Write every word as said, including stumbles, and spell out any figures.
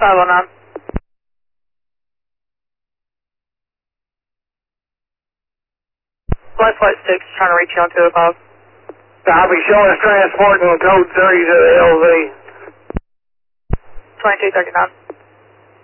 five oh nine. Flight Flight six, trying to reach you on two oh five. Copy, showing us transporting code thirty to the L Z. twenty-two thirty-nine.